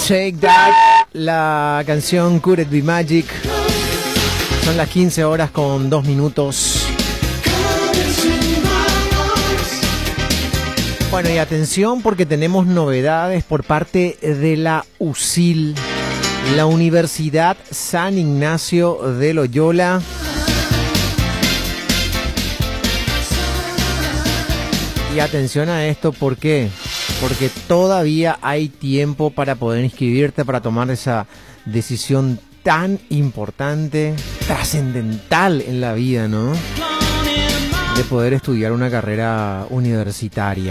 Shake That, la canción Could It Be Magic. Son las 15 horas con 2 minutos. Bueno, y atención porque tenemos novedades por parte de la USIL, la Universidad San Ignacio de Loyola. Y atención a esto, ¿por qué? Porque todavía hay tiempo para poder inscribirte, para tomar esa decisión tan importante, trascendental en la vida, ¿no? De poder estudiar una carrera universitaria.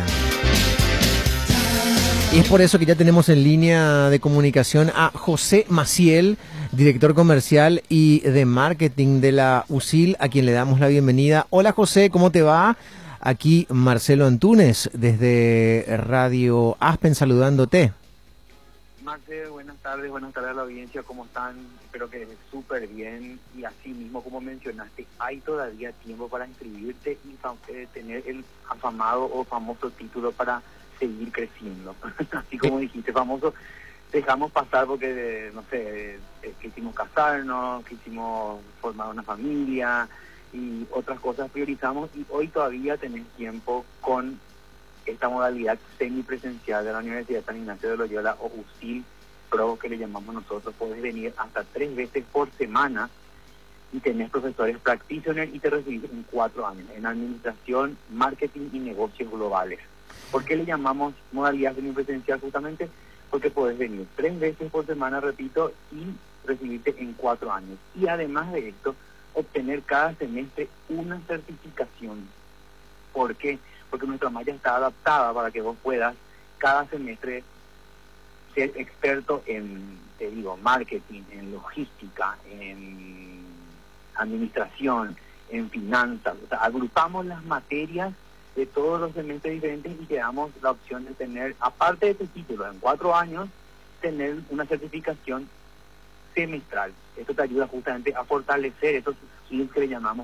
Y es por eso que ya tenemos en línea de comunicación a José Maciel, director comercial y de marketing de la USIL, a quien le damos la bienvenida. Hola José, ¿cómo te va? Aquí Marcelo Antunes, desde Radio Aspen, saludándote. Marce, buenas tardes a la audiencia, ¿cómo están? Espero que súper bien, y así mismo como mencionaste, hay todavía tiempo para inscribirte y tener el afamado o famoso título para seguir creciendo. Así como dijiste, famoso, dejamos pasar porque, no sé, quisimos casarnos, quisimos formar una familia y otras cosas priorizamos, y hoy todavía tenés tiempo con esta modalidad semipresencial de la Universidad San Ignacio de Loyola, o USIL Pro, que le llamamos nosotros. Podés venir hasta 3 veces por semana y tenés profesores practitioners y te recibís en 4 años en administración, marketing y negocios globales. ¿Por qué le llamamos modalidad semipresencial? Justamente porque podés venir 3 veces por semana, repito, y recibirte en 4 años. Y además de esto, obtener cada semestre una certificación. ¿Por qué? Porque nuestra malla está adaptada para que vos puedas cada semestre ser experto en, te digo, marketing, en logística, en administración, en finanzas. O sea, agrupamos las materias de todos los semestres diferentes y te damos la opción de tener, aparte de tu título, en 4 años, tener una certificación semestral. Esto te ayuda justamente a fortalecer esos skills que le llamamos